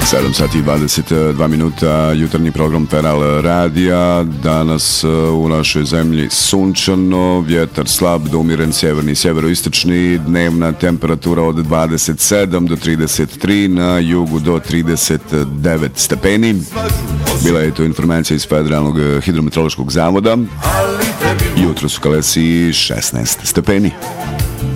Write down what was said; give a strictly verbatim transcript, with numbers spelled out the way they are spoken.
sedam sati i dvadeset dva minuta, jutarnji program Feral radija. Danas u našoj zemlji sunčano, vjetar slab do umiren sjeverni i sjeveroistočni, dnevna temperatura od dvadeset sedam do trideset tri, na jugu do trideset devet stepeni. Bila je to informacija iz Federalnog hidrometeorološkog zavoda. Jutro su Kalesi šesnaest stepeni.